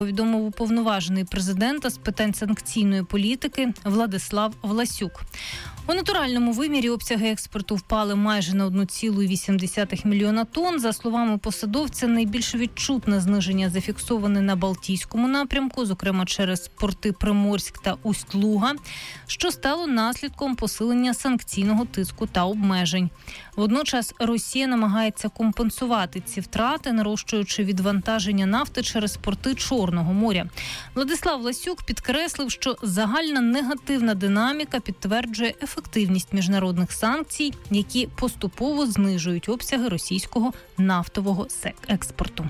повідомив уповноважений президента з питань санкційної політики Владислав Власюк. У натуральному вимірі обсяги експорту впали майже на 1,8 мільйона тонн. За словами посадовця, найбільш відчутне зниження зафіксоване на Балтійському напрямку, зокрема через порти Приморськ та Усть-Луга, що стало наслідком посилення санкційного тиску та обмежень. Водночас Росія намагається компенсувати ці втрати, нарощуючи відвантаження нафти через порти Чорного моря. Владислав Власюк підкреслив, що загальна негативна динаміка підтверджує ефективність міжнародних санкцій, які поступово знижують обсяги російського нафтового експорту.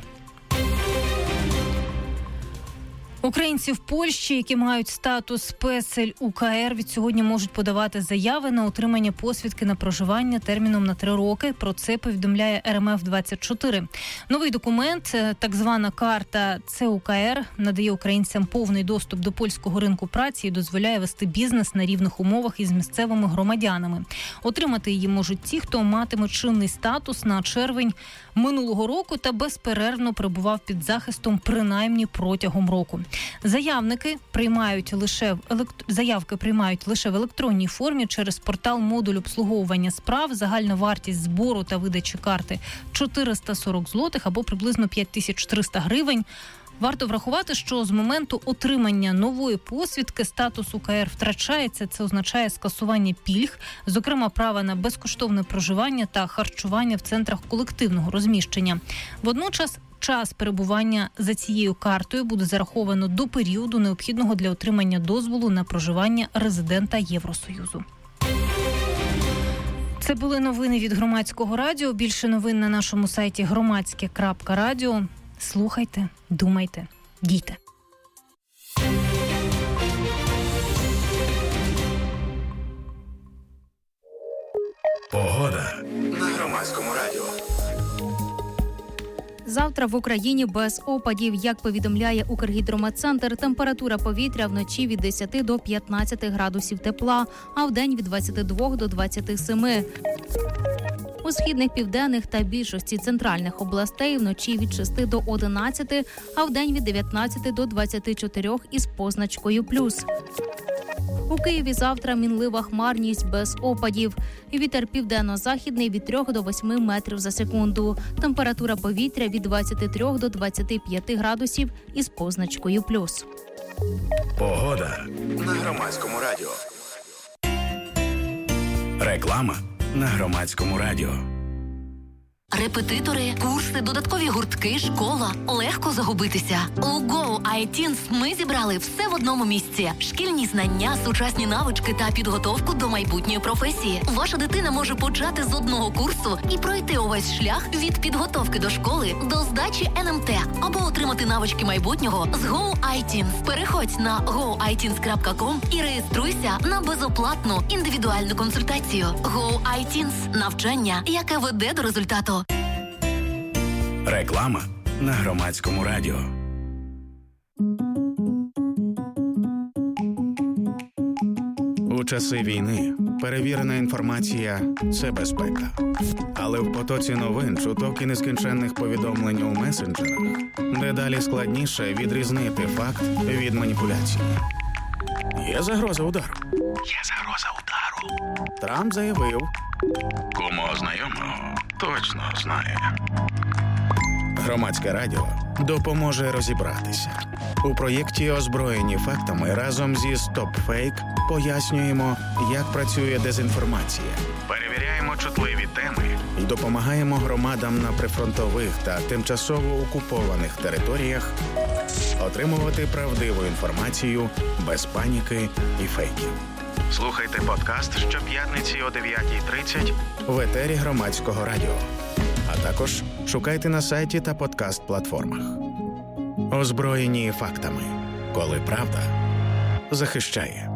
Українці в Польщі, які мають статус ПСЛ УКР, від сьогодні можуть подавати заяви на отримання посвідки на проживання терміном на 3 роки. Про це повідомляє РМФ-24. Новий документ, так звана карта ЦУКР, надає українцям повний доступ до польського ринку праці і дозволяє вести бізнес на рівних умовах із місцевими громадянами. Отримати її можуть ті, хто матиме чинний статус на червень минулого року та безперервно перебував під захистом принаймні протягом року. Заявки приймають лише в електронній формі через портал-модуль обслуговування справ. Загальна вартість збору та видачі карти 440 злотих або приблизно 5300 гривень. Варто врахувати, що з моменту отримання нової посвідки статус УКР втрачається. Це означає скасування пільг, зокрема права на безкоштовне проживання та харчування в центрах колективного розміщення. Водночас час перебування за цією картою буде зараховано до періоду, необхідного для отримання дозволу на проживання резидента Євросоюзу. Це були новини від Громадського радіо. Більше новин на нашому сайті громадське.радіо. Слухайте, думайте, дійте. Погода на Громадському радіо. Завтра в Україні без опадів. Як повідомляє Укргідрометцентр, температура повітря вночі від 10 до 15 градусів тепла, а вдень від 22 до 27. У східних, південних та більшості центральних областей вночі від 6 до 11, а вдень від 19 до 24 із позначкою «плюс». У Києві завтра мінлива хмарність без опадів. Вітер південно-західний від 3 до 8 метрів за секунду. Температура повітря від 23 до 25 градусів із позначкою «плюс». Погода на Громадському радіо. Реклама на Громадському радіо. Репетитори, курси, додаткові гуртки, школа. Легко загубитися. У Go iTeens ми зібрали все в одному місці. Шкільні знання, сучасні навички та підготовку до майбутньої професії. Ваша дитина може почати з одного курсу і пройти увесь шлях від підготовки до школи до здачі НМТ або отримати навички майбутнього з Go iTeens. Переходь на goiteens.com і реєструйся на безоплатну індивідуальну консультацію. Go iTeens – навчання, яке веде до результату. Реклама на Громадському радіо. У часи війни перевірена інформація – це безпека. Але в потоці новин, чуток і нескінченних повідомлень у месенджерах дедалі складніше відрізнити факт від маніпуляції. Є загроза удару. Трамп заявив. Кому знайомого точно знає. Громадське радіо допоможе розібратися. У проєкті «Озброєні фактами» разом зі StopFake пояснюємо, як працює дезінформація. Перевіряємо чутливі теми і допомагаємо громадам на прифронтових та тимчасово окупованих територіях отримувати правдиву інформацію без паніки і фейків. Слухайте подкаст щоп'ятниці о 9:30 в етері Громадського радіо. А також шукайте на сайті та подкаст-платформах. Озброєні фактами. Коли правда захищає.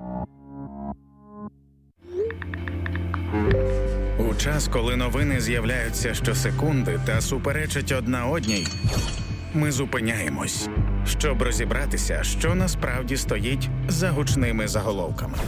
У час, коли новини з'являються щосекунди та суперечать одна одній, ми зупиняємось, щоб розібратися, що насправді стоїть за гучними заголовками.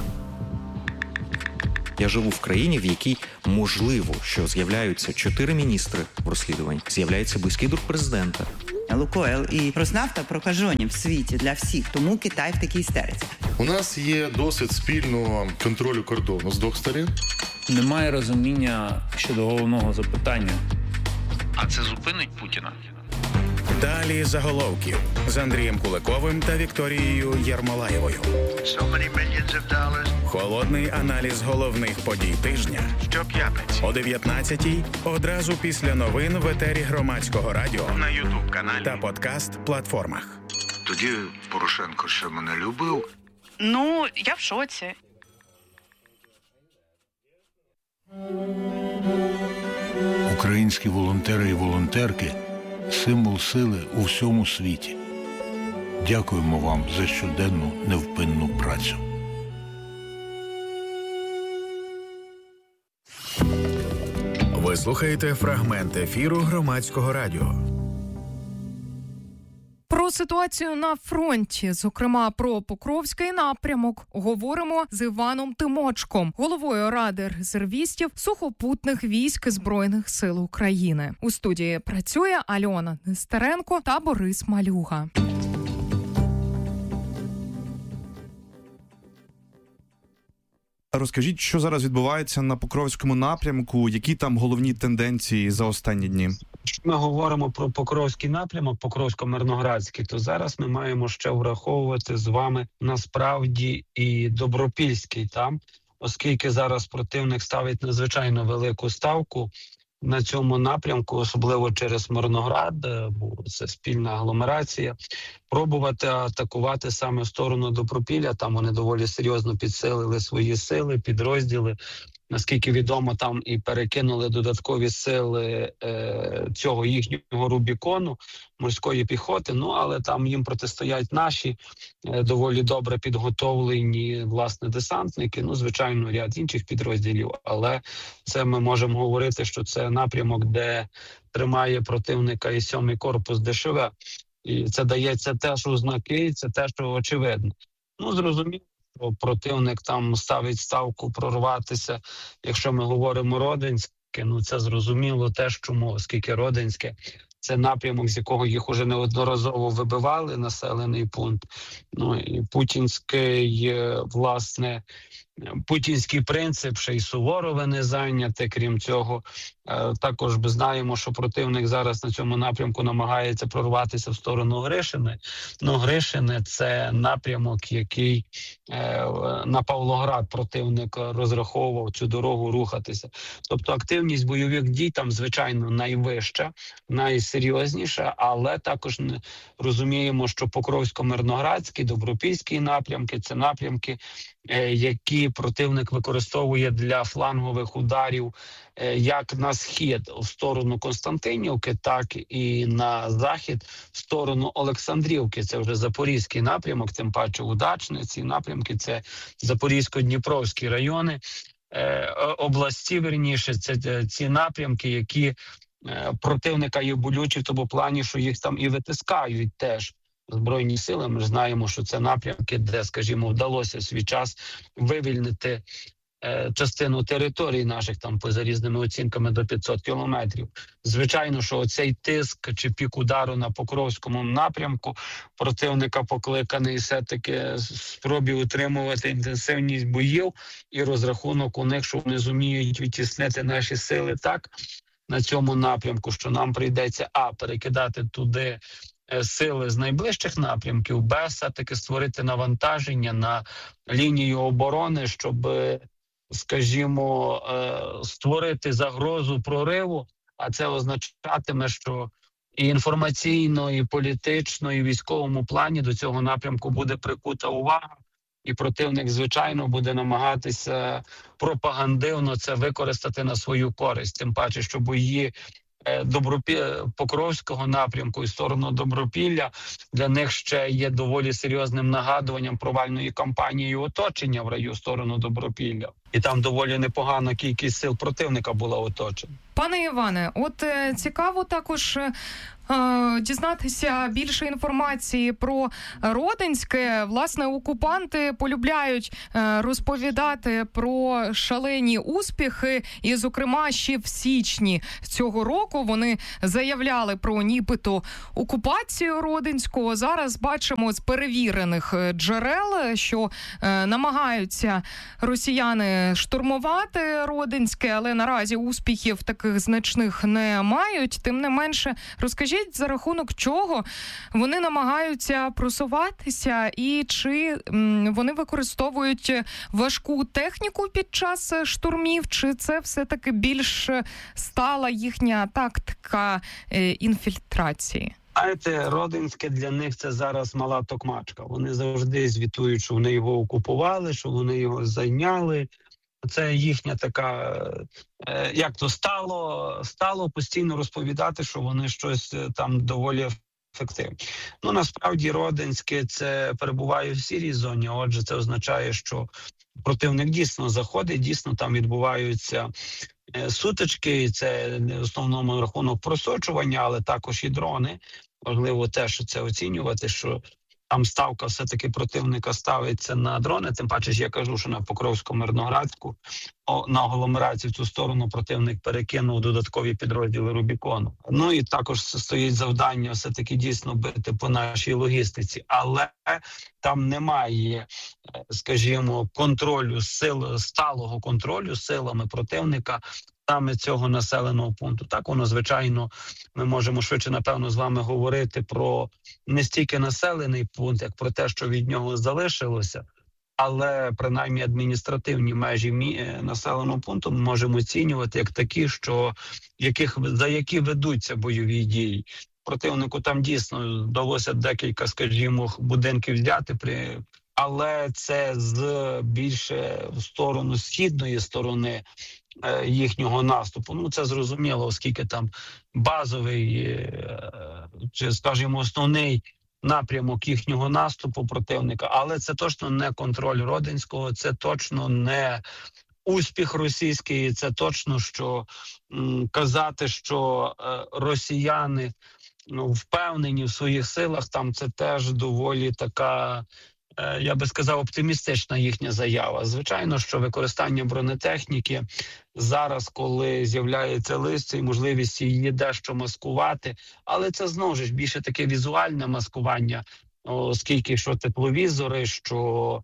Я живу в країні, в якій можливо, що з'являються 4 міністри в розслідуванні, з'являється близький друг президента. Лукойл і Роснафта прокажені в світі для всіх, тому Китай в такій істериці. У нас є досвід спільного контролю кордону з двох сторін. Немає розуміння щодо головного запитання. А це зупинить Путіна? Далі заголовків з Андрієм Куликовим та Вікторією Єрмолаєвою. Холодний аналіз головних подій тижня. Щоп'ятниці о 19-й, одразу після новин в етері Громадського радіо, на YouTube-каналі та подкаст-платформах. Тоді Порошенко ще мене любив. Ну, я в шоці. Українські волонтери і волонтерки – символ сили у всьому світі. Дякуємо вам за щоденну невпинну працю. Ви слухаєте фрагмент ефіру Громадського радіо. Про ситуацію на фронті, зокрема про Покровський напрямок, говоримо з Іваном Тимочком, головою Ради резервістів сухопутних військ Збройних сил України. У студії працює Альона Нестеренко та Борис Малюга. Розкажіть, що зараз відбувається на Покровському напрямку, які там головні тенденції за останні дні? Якщо ми говоримо про Покровський напрямок, Покровсько-Мирноградський, то зараз ми маємо ще враховувати з вами насправді і Добропільський там, оскільки зараз противник ставить надзвичайно велику ставку на цьому напрямку, особливо через Мирноград, бо це спільна агломерація, пробувати атакувати саме в сторону Добропілля. Там вони доволі серйозно підсилили свої сили, підрозділи. Наскільки відомо, там і перекинули додаткові сили цього їхнього Рубікону, морської піхоти, але там їм протистоять наші доволі добре підготовлені, власне, десантники, звичайно, ряд інших підрозділів, але це ми можемо говорити, що це напрямок, де тримає противника і 7-й корпус ДШВ. І це дається теж у знаки, це те, що очевидно. Зрозуміло, що противник там ставить ставку прорватися. Якщо ми говоримо Родинське, це зрозуміло теж чому, оскільки Родинське – це напрямок, з якого їх уже неодноразово вибивали, населений пункт. І путінський принцип, ще й Суворове не зайняте. Крім цього, також ми знаємо, що противник зараз на цьому напрямку намагається прорватися в сторону Гришини. Гришине – це напрямок, який на Павлоград противник розраховував цю дорогу рухатися. Тобто активність бойових дій там, звичайно, найвища, найсерйозніша, але також розуміємо, що Покровсько-Мирноградський, Добропільський напрямки – це напрямки, які противник використовує для флангових ударів як на схід в сторону Константинівки, так і на захід в сторону Олександрівки. Це вже Запорізький напрямок, тим паче Удачне. Ці напрямки – це Запорізько-Дніпровські райони, області, верніше, це ці напрямки, які противника є болючі в тому плані, що їх там і витискають теж Збройні сили. Ми ж знаємо, що це напрямки, де, скажімо, вдалося в свій час вивільнити частину територій наших, там, за різними оцінками, до 500 кілометрів. Звичайно, що оцей тиск чи пік удару на Покровському напрямку противника покликаний все-таки спробі утримувати інтенсивність боїв і розрахунок у них, що вони зуміють відтіснити наші сили так на цьому напрямку, що нам прийдеться перекидати туди сили з найближчих напрямків, все-таки створити навантаження на лінію оборони, щоб, скажімо, створити загрозу прориву, а це означатиме, що і інформаційно, і політично, і в військовому плані до цього напрямку буде прикута увага, і противник, звичайно, буде намагатися пропагандивно це використати на свою користь. Тим паче, що бої Покровського напрямку і сторону Добропілля для них ще є доволі серйозним нагадуванням провальної кампанії оточення в раю сторону Добропілля. і там доволі непогана кількість сил противника була оточена. Пане Іване, от цікаво також дізнатися більше інформації про Родинське. Власне, окупанти полюбляють розповідати про шалені успіхи, і, зокрема, ще в січні цього року вони заявляли про нібито окупацію Родинського. Зараз бачимо з перевірених джерел, що намагаються росіяни штурмувати Родинське, але наразі успіхів таких значних не мають. Тим не менше, розкажіть, за рахунок чого вони намагаються просуватися, і чи вони використовують важку техніку під час штурмів, чи це все-таки більш стала їхня тактика інфільтрації? Знаєте, Родинське для них це зараз мала токмачка. Вони завжди звітують, що вони його окупували, що вони його зайняли. Це їхня така, як то стало постійно розповідати, що вони щось там доволі ефективні. Ну, насправді, Родинське це перебуває в сірій зоні, отже, це означає, що противник дійсно заходить, дійсно там відбуваються сутички, і це в основному рахунок просочування, але також і дрони. Важливо теж це оцінювати, що там ставка все-таки противника ставиться на дрони, тим паче ж я кажу, що на Покровсько-Мирноградську, на агломерацію в цю сторону противник перекинув додаткові підрозділи Рубікону. Ну і також стоїть завдання все-таки дійсно бити по нашій логістиці, але там немає, скажімо, контролю сил, сталого контролю силами противника саме цього населеного пункту. Так воно, звичайно, ми можемо швидше, напевно, з вами говорити про не стільки населений пункт, як про те, що від нього залишилося, але принаймні адміністративні межі населеного пункту ми можемо оцінювати як такі, що за які ведуться бойові дії. Противнику там дійсно вдалося декілька, скажімо, будинків взяти, але це більше в сторону східної сторони їхнього наступу. Ну, це зрозуміло, оскільки там базовий, чи, скажімо, основний напрямок їхнього наступу противника, але це точно не контроль Родинського, це точно не успіх російський, це точно, що казати, що росіяни впевнені в своїх силах, там це теж доволі така, я би сказав, оптимістична їхня заява. Звичайно, що використання бронетехніки зараз, коли з'являється листя і можливість її дещо маскувати, але це знову ж більше таке візуальне маскування, оскільки що тепловізори, що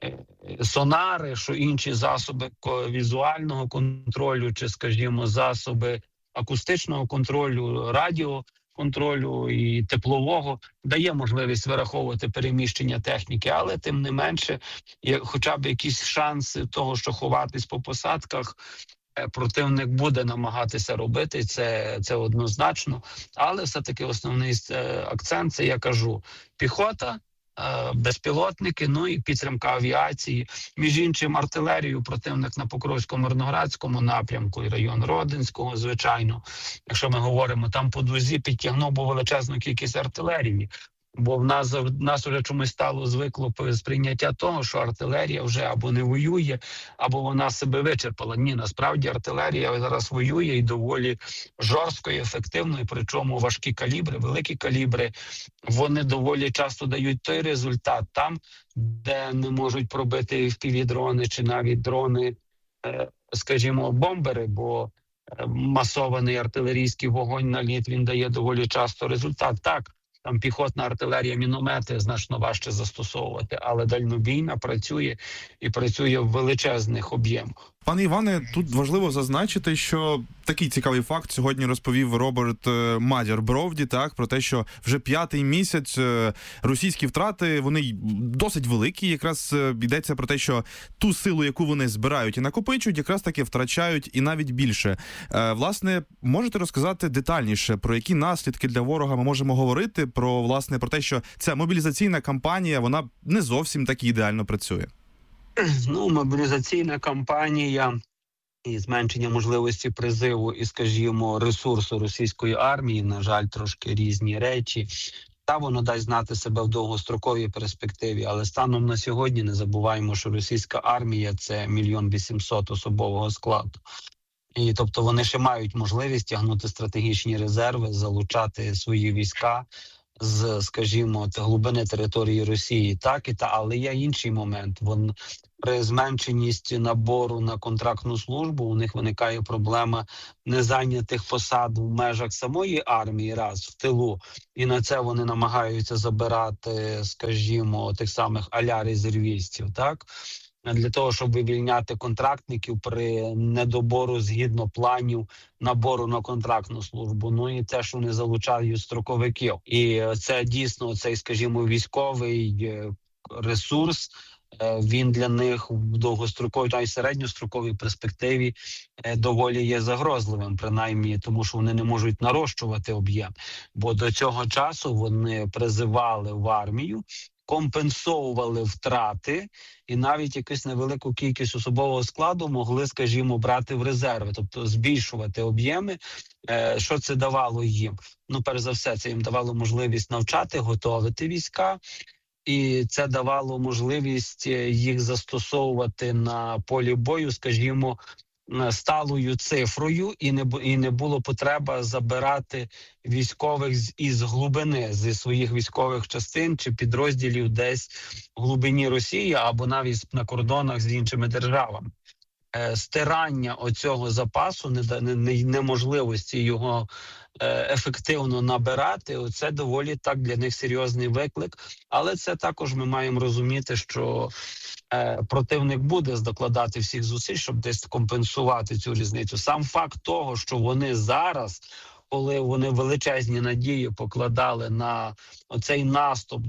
сонари, що інші засоби візуального контролю, чи, скажімо, засоби акустичного контролю, радіоконтролю і теплового, дає можливість вираховувати переміщення техніки, але тим не менше, хоча б якісь шанси того, що ховатись по посадках, противник буде намагатися робити, це однозначно, але все-таки основний акцент, це я кажу, піхота, безпілотники, ну і підтримка авіації. Між іншим, артилерію противник на Покровсько-Мирноградському напрямку і район Родинського, звичайно. Якщо ми говоримо, там по Дузі підтягнув величезну кількість артилерії. Бо в нас вже чомусь стало звикло сприйняття того, що артилерія вже або не воює, або вона себе вичерпала. Ні, насправді артилерія зараз воює і доволі жорстко і ефективно, і причому важкі калібри, великі калібри, вони доволі часто дають той результат там, де не можуть пробити FPV-дрони чи навіть дрони, скажімо, бомбери, бо масований артилерійський вогонь на лід, він дає доволі часто результат. Так, там піхотна артилерія, міномети значно важче застосовувати, але дальнобійна працює і працює в величезних об'ємах. Пане Іване, тут важливо зазначити, що такий цікавий факт сьогодні розповів Роберт Мадяр-Бровді, так, про те, що вже 5-й місяць російські втрати, вони досить великі, якраз йдеться про те, що ту силу, яку вони збирають і накопичують, якраз таки втрачають і навіть більше. Власне, можете розказати детальніше, про які наслідки для ворога ми можемо говорити, про те, що ця мобілізаційна кампанія, вона не зовсім так ідеально працює? Ну, мобілізаційна кампанія і зменшення можливості призиву і, скажімо, ресурсу російської армії, на жаль, трошки різні речі. воно дасть знати себе в довгостроковій перспективі. Але станом на сьогодні не забуваємо, що російська армія – це 1 800 000 особового складу. І тобто вони ще мають можливість тягнути стратегічні резерви, залучати свої війська з, скажімо, глибини території Росії. Але є інший момент. При зменшеності набору на контрактну службу у них виникає проблема незайнятих посад в межах самої армії, в тилу. І на це вони намагаються забирати, скажімо, тих самих а-ля резервістів, для того, щоб вивільняти контрактників при недобору згідно планів набору на контрактну службу. Ну і те, що вони залучають строковиків. І це дійсно цей, скажімо, військовий ресурс, він для них в довгостроковій та й середньостроковій перспективі доволі є загрозливим, принаймні, тому що вони не можуть нарощувати об'єм. Бо до цього часу вони призивали в армію, компенсовували втрати і навіть якусь невелику кількість особового складу могли, скажімо, брати в резерви, тобто збільшувати об'єми. Що це давало їм? Ну, перш за все, це їм давало можливість навчати, готовити війська, і це давало можливість їх застосовувати на полі бою, скажімо, сталою цифрою, і не було потреба забирати військових із глибини, зі своїх військових частин чи підрозділів десь в глибині Росії або навіть на кордонах з іншими державами. Стирання оцього запасу, неможливості його ефективно набирати, це доволі так для них серйозний виклик. Але це також ми маємо розуміти, що противник буде докладати всіх зусиль, щоб десь компенсувати цю різницю. Сам факт того, що вони зараз, коли вони величезні надії покладали на оцей наступ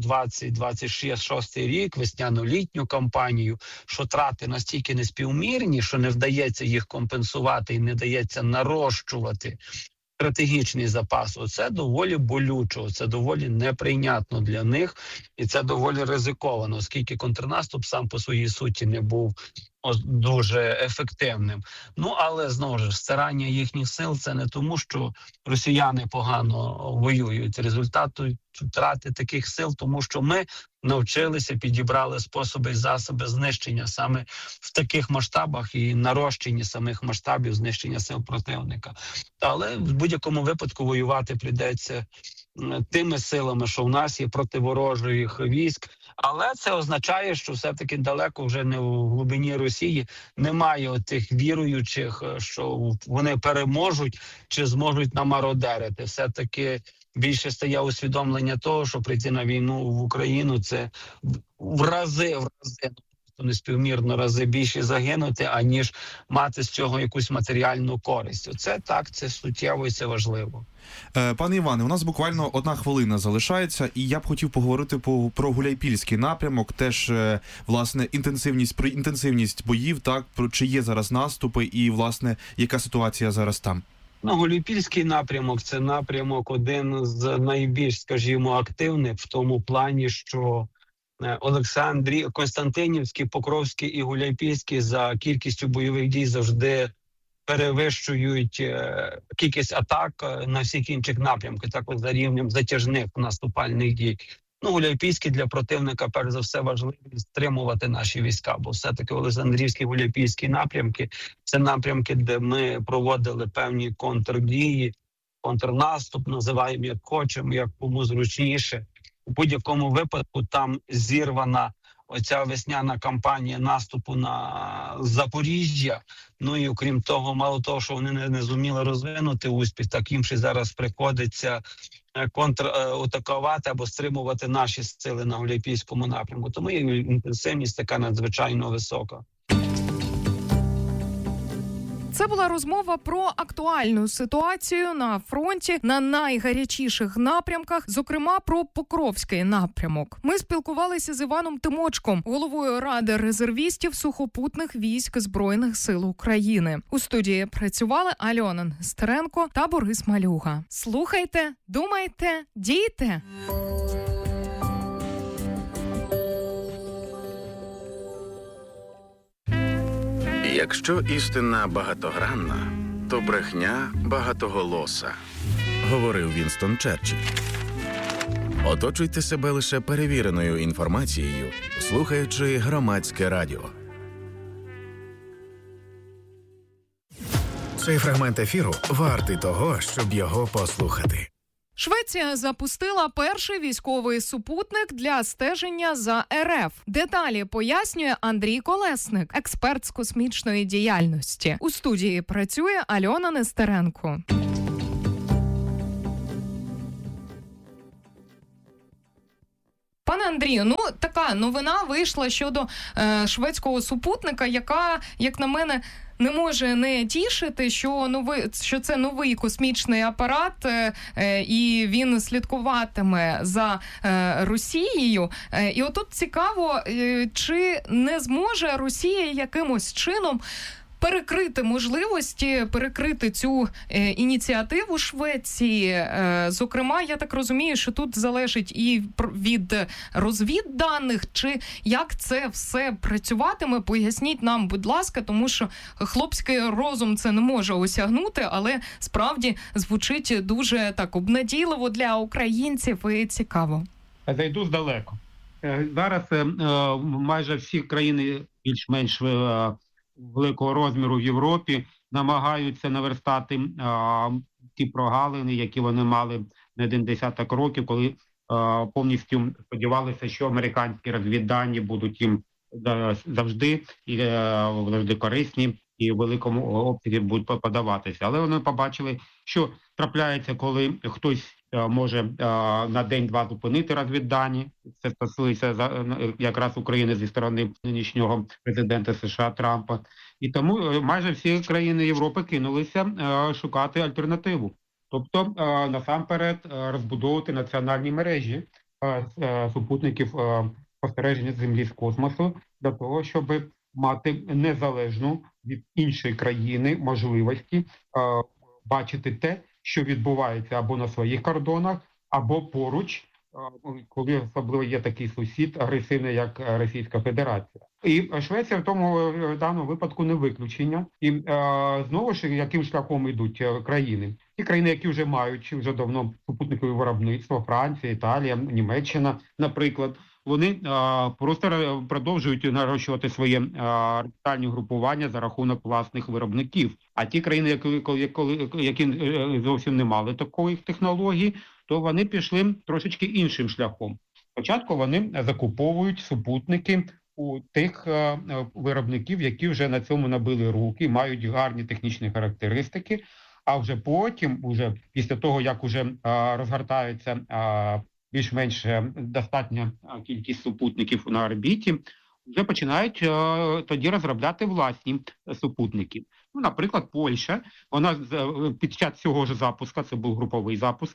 2026 рік, весняно-літню кампанію, що трати настільки неспівмірні, що не вдається їх компенсувати і не вдається нарощувати стратегічний запас, оце доволі болючо, це доволі неприйнятно для них, і це доволі ризиковано, оскільки контрнаступ сам по своїй суті не був дуже ефективним. Ну, але, знову ж, стирання їхніх сил – це не тому, що росіяни погано воюють. Результату втрати таких сил, тому що ми навчилися, підібрали способи і засоби знищення саме в таких масштабах і нарощенні самих масштабів знищення сил противника. Але в будь-якому випадку воювати прийдеться тими силами, що в нас є проти ворожих військ. Але це означає, що все-таки далеко вже не в глибині Росії немає отих віруючих, що вони переможуть чи зможуть намародерити. Все-таки більше стає усвідомлення того, що прийти на війну в Україну – це в рази, неспівмірно рази більше загинути, аніж мати з цього якусь матеріальну користь. Оце так, це суттєво і це важливо. Пане Іване, у нас буквально 1 хвилина залишається, і я б хотів поговорити про Гуляйпільський напрямок, теж, власне, інтенсивність боїв, так, чи є зараз наступи і, власне, яка ситуація зараз там? Гуляйпільський напрямок – це напрямок один з найбільш, скажімо, активних в тому плані, що Константинівський, Покровський і Гуляйпільський за кількістю бойових дій завжди перевищують кількість атак на всіх інших напрямках, також за рівнем затяжних наступальних дій. Гуляйпільський для противника, перш за все, важливо стримувати наші війська, бо все-таки Олександрівський, Гуляйпільський напрямки – це напрямки, де ми проводили певні контрдії, контрнаступ, називаємо як хочемо, як кому зручніше. У будь-якому випадку там зірвана оця весняна кампанія наступу на Запоріжжя. Ну і окрім того, мало того, що вони не зуміли розвинути успіх, так їм ще зараз приходиться контратакувати або стримувати наші сили на Гуляйпільському напрямку. Тому інтенсивність така надзвичайно висока. Це була розмова про актуальну ситуацію на фронті на найгарячіших напрямках, зокрема про Покровський напрямок. Ми спілкувалися з Іваном Тимочком, головою Ради резервістів сухопутних військ Збройних сил України. У студії працювали Альона Нестеренко та Борис Малюга. Слухайте, думайте, дійте! Якщо істина багатогранна, то брехня багатоголоса, говорив Вінстон Черчилль. Оточуйте себе лише перевіреною інформацією, слухаючи Громадське радіо. Цей фрагмент ефіру вартий того, щоб його послухати. Швеція запустила перший військовий супутник для стеження за РФ. Деталі пояснює Андрій Колесник, експерт з космічної діяльності. У студії працює Альона Нестеренко. Пане Андрію, така новина вийшла щодо шведського супутника, яка, як на мене, не може не тішити, що це новий космічний апарат, і він слідкуватиме за Росією. І отут цікаво, чи не зможе Росія якимось чином перекрити цю ініціативу Швеції. Зокрема, я так розумію, що тут залежить і від розвідданих, чи як це все працюватиме, поясніть нам, будь ласка, тому що хлопський розум це не може осягнути, але справді звучить дуже так обнадійливо для українців і цікаво. Зайду здалеку. Зараз майже всі країни більш-менш великого розміру в Європі намагаються наверстати ті прогалини, які вони мали не один десяток років, коли повністю сподівалися, що американські розвіддані будуть їм завжди корисні і в великому обсязі будуть подаватися. Але вони побачили, що трапляється, коли хтось може на день-два зупинити розвіддані. Це стосується якраз України зі сторони нинішнього президента США Трампа. І тому майже всі країни Європи кинулися шукати альтернативу. Тобто, насамперед, розбудовувати національні мережі супутників спостереження Землі з космосу для того, щоб мати незалежну від іншої країни можливості бачити те, що відбувається або на своїх кордонах, або поруч, коли особливо є такий сусід агресивний, як Російська Федерація. І Швеція в тому даному випадку не виключення. І знову ж, яким шляхом йдуть країни? Ті країни, які вже мають вже давно супутникове виробництво, Франція, Італія, Німеччина, наприклад, вони просто продовжують нарощувати своє регіональні групування за рахунок власних виробників. А ті країни, які зовсім не мали такої технології, то вони пішли трошечки іншим шляхом. Спочатку вони закуповують супутники у тих виробників, які вже на цьому набили руки, мають гарні технічні характеристики, а вже потім, після того, як вже розгортаються більш-менш достатня кількість супутників на орбіті, вже починають тоді розробляти власні супутники. Наприклад, Польща, вона під час цього ж запуску, це був груповий запуск,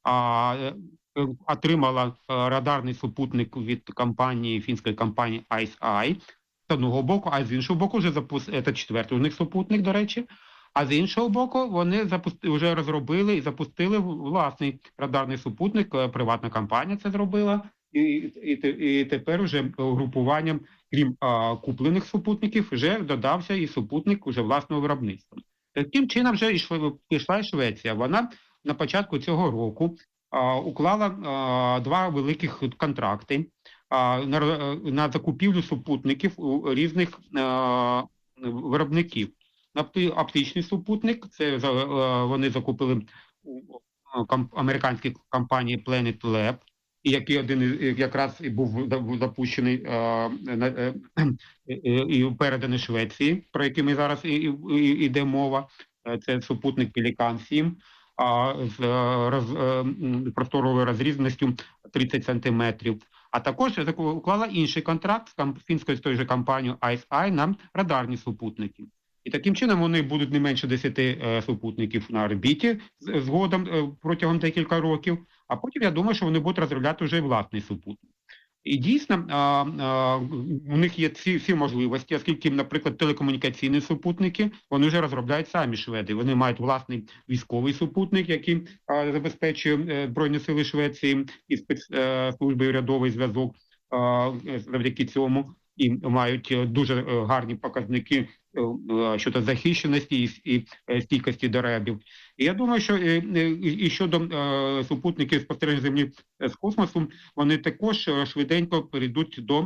отримала радарний супутник від фінської компанії ICEYE з одного боку, а з іншого боку вже це четвертий у них супутник, до речі. А з іншого боку, вони вже розробили і запустили власний радарний супутник, приватна компанія це зробила, і тепер вже групуванням, крім куплених супутників, вже додався і супутник уже власного виробництва. Таким чином вже пішла і Швеція. Вона на початку цього року уклала два великих контракти на закупівлю супутників у різних виробників. Оптичний супутник, це вони закупили американській компанії Planet Lab, який один якраз і був запущений і переданий Швеції, про який ми зараз іде мова. Це супутник Pelican 7 з просторовою розрізненістю 30 сантиметрів. А також уклала інший контракт з фінською з тою же компанією ICEYE на радарні супутники. І таким чином вони будуть не менше 10 супутників на орбіті згодом протягом декілька років, а потім я думаю, що вони будуть розробляти вже власний супутник. І дійсно, у них є всі можливості, оскільки, наприклад, телекомунікаційні супутники, вони вже розробляють самі шведи. Вони мають власний військовий супутник, який забезпечує Збройні сили Швеції і спецслужби урядовий зв'язок завдяки цьому. І мають дуже гарні показники щодо захищеності і стійкості до ребів. І я думаю, що і щодо супутників спостереження Землі з космосу, вони також швиденько перейдуть до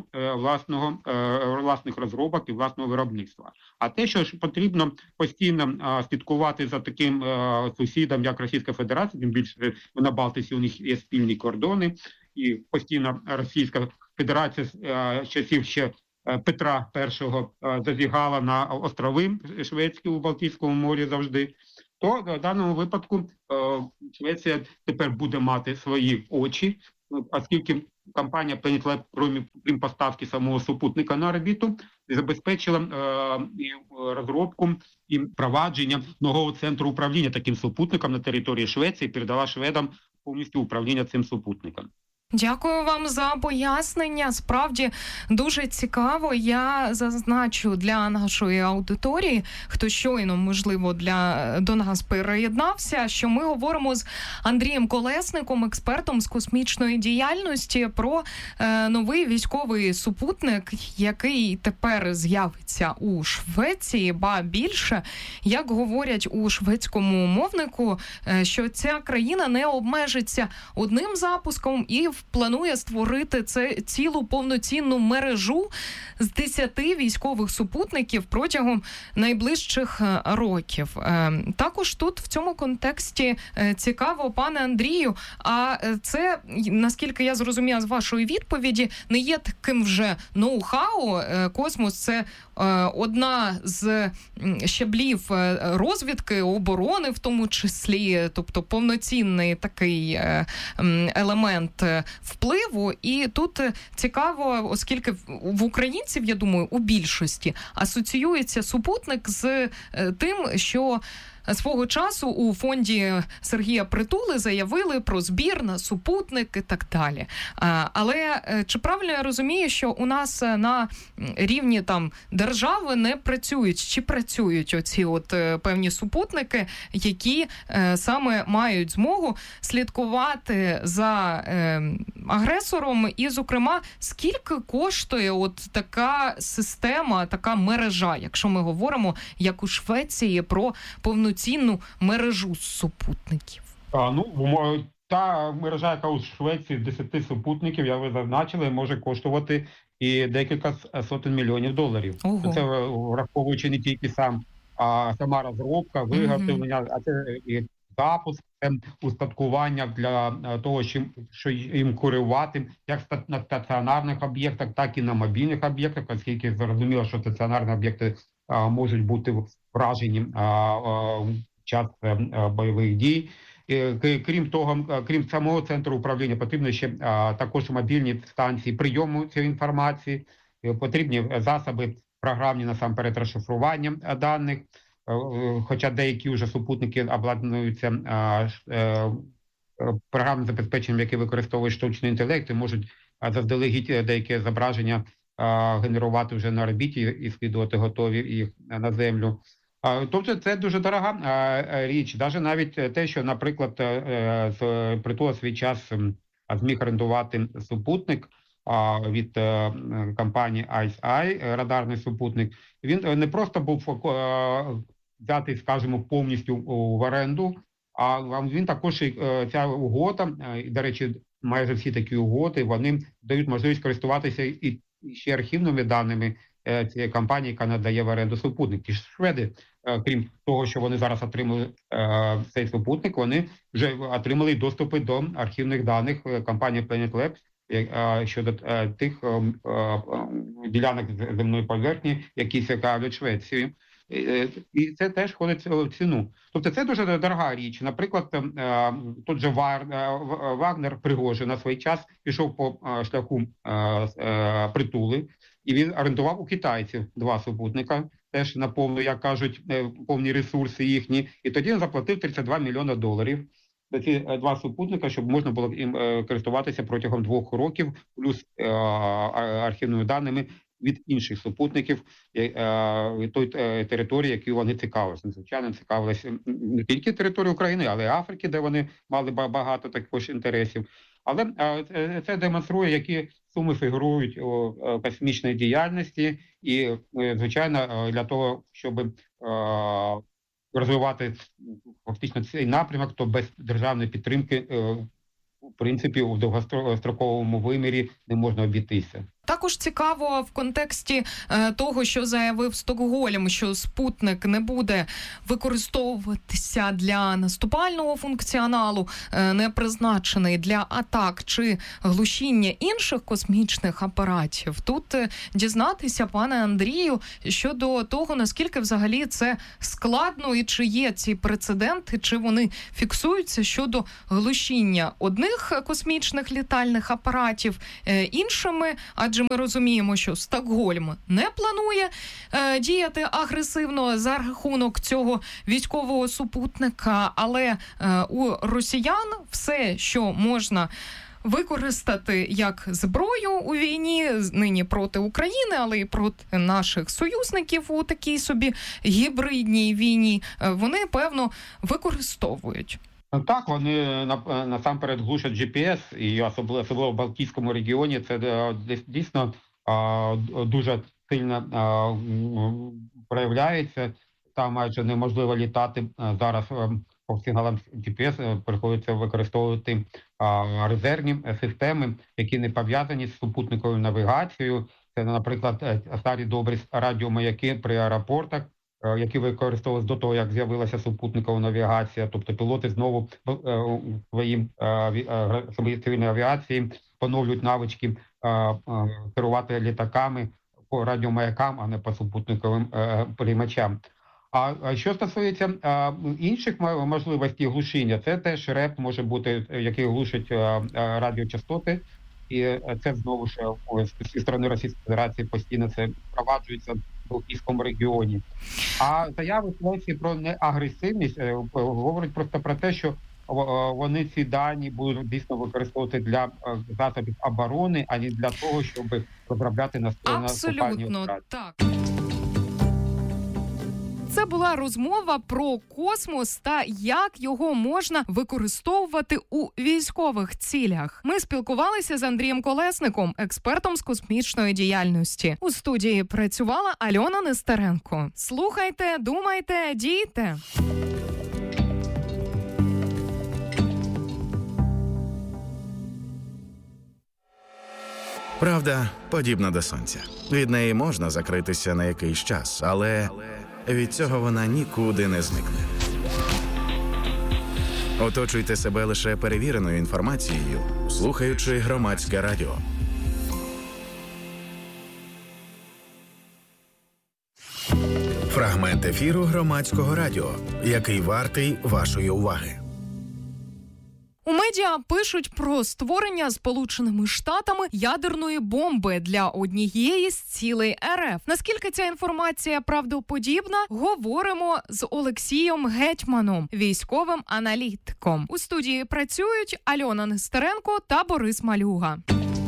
власних розробок і власного виробництва. А те, що ж потрібно постійно слідкувати за таким сусідом, як Російська Федерація, тим більше на Балтиці у них є спільні кордони, і постійно Російська Федерація з часів ще Петра І зазігала на острови шведські у Балтійському морі завжди, то в даному випадку Швеція тепер буде мати свої очі, оскільки компанія Planet Lab, крім поставки самого супутника на орбіту, забезпечила і розробку і впровадження нового центру управління таким супутником на території Швеції, передала шведам повністю управління цим супутником. Дякую вам за пояснення. Справді дуже цікаво. Я зазначу для нашої аудиторії, хто щойно, можливо, до нас переєднався, що ми говоримо з Андрієм Колесником, експертом з космічної діяльності, про новий військовий супутник, який тепер з'явиться у Швеції, ба більше, як говорять у шведському мовнику, що ця країна не обмежиться одним запуском і планує створити цілу повноцінну мережу з 10 військових супутників протягом найближчих років. Також тут в цьому контексті цікаво, пане Андрію, а це, наскільки я зрозуміла з вашої відповіді, не є таким вже ноу-хау. Космос – це одна з щаблів розвідки, оборони в тому числі, тобто повноцінний такий елемент впливу. І тут цікаво, оскільки в українців, я думаю, у більшості асоціюється супутник з тим, що свого часу у фонді Сергія Притули заявили про збір на супутник і так далі. Але чи правильно я розумію, що у нас на рівні там держави не працюють, чи працюють оці певні супутники, які саме мають змогу слідкувати за агресором? І, зокрема, скільки коштує така система, така мережа, якщо ми говоримо, як у Швеції, про повноцінну мережу супутників? Та мережа, яка у Швеції 10 супутників, я ви зазначили, може коштувати і декілька сотень мільйонів доларів. Ого. Це враховуючи не тільки сама розробка, виготовлення, а це і запуск, устаткування для того, що їм керувати, як на стаціонарних об'єктах, так і на мобільних об'єктах, оскільки зрозуміло, що стаціонарні об'єкти можуть бути вражені в час бойових дій. Крім того, крім самого центру управління, потрібно ще також мобільні станції прийому цієї інформації, потрібні засоби програмні, насамперед, розшифрування даних, хоча деякі вже супутники обладнуються програмним забезпеченням, які використовують штучний інтелект, і можуть заздалегідь деякі зображення генерувати вже на орбіті і скидувати готові їх на землю. Тобто це дуже дорога річ. Навіть те, що, наприклад, Притула свій час зміг орендувати супутник від компанії ICEYE, радарний супутник, він не просто був взятий, скажімо, повністю в оренду, а він також, ця угода, і, до речі, майже всі такі угоди, вони дають можливість користуватися і ще архівними даними цієї компанії, яка надає в оренду супутник. Ті ж шведи, крім того, що вони зараз отримали цей супутник, вони вже отримали доступи до архівних даних компанії Planet Labs щодо тих ділянок земної поверхні, які цікавлять Швецію. І це теж входить в ціну. Тобто це дуже дорога річ. Наприклад, тут же Вагнер Пригожин на свій час пішов по шляху Притули, і він орендував у китайців 2 супутника, теж на повну, як кажуть, повні ресурси їхні. І тоді він заплатив $32 мільйони за ці 2 супутника, щоб можна було їм користуватися протягом 2 років, плюс архівними даними від інших супутників від тої території, які вони цікавилися. Звичайно, цікавилися не тільки території України, але й Африки, де вони мали багато також інтересів. Але це демонструє, які суми фігурують у космічній діяльності, і, звичайно, для того, щоб розвивати фактично цей напрямок, то без державної підтримки, в принципі, у довгостроковому вимірі не можна обійтися. Також цікаво в контексті того, що заявив Стокгольм, що «Спутник» не буде використовуватися для наступального функціоналу, не призначений для атак чи глушіння інших космічних апаратів. Тут дізнатися, пане Андрію, щодо того, наскільки взагалі це складно і чи є ці прецеденти, чи вони фіксуються щодо глушіння одних космічних літальних апаратів іншими, адже ми розуміємо, що Стокгольм не планує діяти агресивно за рахунок цього військового супутника, але у росіян все, що можна використати як зброю у війні, нині проти України, але й проти наших союзників у такій собі гібридній війні, вони, певно, використовують. Так, вони насамперед глушать GPS, і особливо в Балтійському регіоні це дійсно дуже сильно проявляється. Там майже неможливо літати зараз по сигналам GPS, приходиться використовувати резервні системи, які не пов'язані з супутниковою навігацією. Це, наприклад, старі добрі радіомаяки при аеропортах, які використовувалися до того, як з'явилася супутникова навігація. Тобто пілоти знову своїм цивільної авіації поновлюють навички керувати літаками по радіомаякам, а не по супутниковим приймачам. А що стосується інших можливостей глушіння, це теж РЕП може бути, який глушить радіочастоти, і це знову ж зі сторони Російської Федерації постійно це впроваджується в Балтійському регіоні. А заяви Швеції про неагресивність говорять просто про те, що вони ці дані будуть дійсно використовувати для засобів оборони, а не для того, щоб розробляти наступальні операції. Абсолютно, так. Це була розмова про космос та як його можна використовувати у військових цілях. Ми спілкувалися з Андрієм Колесником, експертом з космічної діяльності. У студії працювала Альона Нестеренко. Слухайте, думайте, дійте. Правда подібна до сонця. Від неї можна закритися на якийсь час, але від цього вона нікуди не зникне. Оточуйте себе лише перевіреною інформацією, слухаючи Громадське радіо. Фрагмент ефіру Громадського радіо, який вартий вашої уваги. У медіа пишуть про створення Сполученими Штатами ядерної бомби для однієї з цілей РФ. Наскільки ця інформація правдоподібна, говоримо з Олексієм Гетьманом, військовим аналітиком. У студії працюють Альона Нестеренко та Борис Малюга.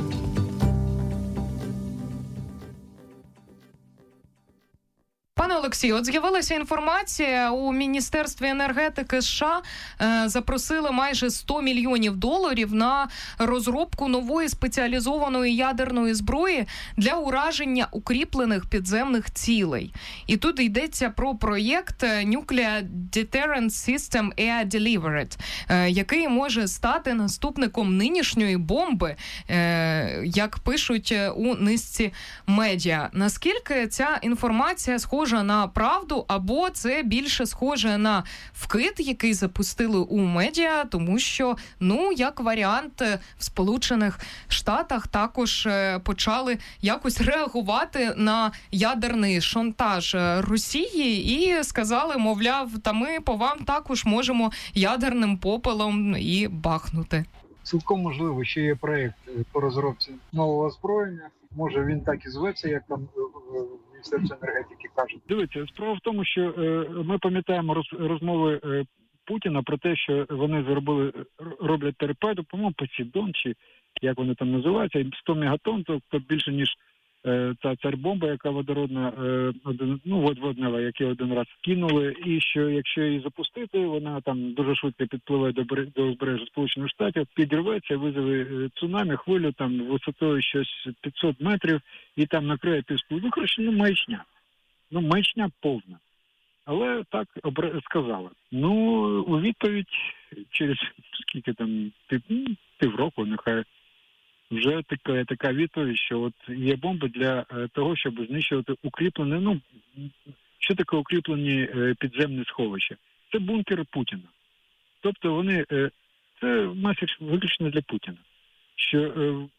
Пане Олексію, от з'явилася інформація, у Міністерстві енергетики США запросили майже $100 мільйонів на розробку нової спеціалізованої ядерної зброї для ураження укріплених підземних цілей. І тут йдеться про проєкт Nuclear Deterrence System Air Delivered, який може стати наступником нинішньої бомби, як пишуть у низці медіа. Наскільки ця інформація схожа на правду, або це більше схоже на вкид, який запустили у медіа, тому що, як варіант, в Сполучених Штатах також почали якось реагувати на ядерний шантаж Росії і сказали, мовляв, та ми по вам також можемо ядерним попелом і бахнути. Цілком можливо, що є проєкт по розробці нового озброєння. Може він так і зветься, як там Міністерство енергетики кажуть. Дивіться, справа в тому, що ми пам'ятаємо розмови Путіна про те, що вони роблять торпеду, по-моєму, Посейдон, чи як вони там називаються, 100 мегатонн, тобто більше ніж ця царь-бомба, яка водородна, воднева, яку один раз кинули, і що якщо її запустити, вона там дуже швидко підпливе до узбережжя Сполучених Штатів, підірветься, визове цунамі, хвилю там висотою щось 500 метрів, і там накриє піску. Маячня. Маячня повна. Але так сказали. У відповідь через скільки там, півроку, нехай, вже така відповідь, що от є бомби для того, щоб знищувати укріплені, що таке укріплені підземні сховища? Це бункери Путіна. Тобто вони, це меседж виключно для Путіна. Що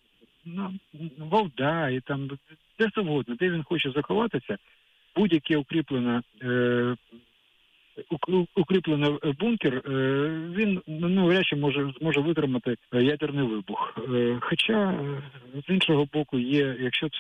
Валдай, і там, де завгодно, де він хоче заховатися, будь-який укріплений бункер, він вряд чи зможе витримати ядерний вибух. Хоча, з іншого боку, якщо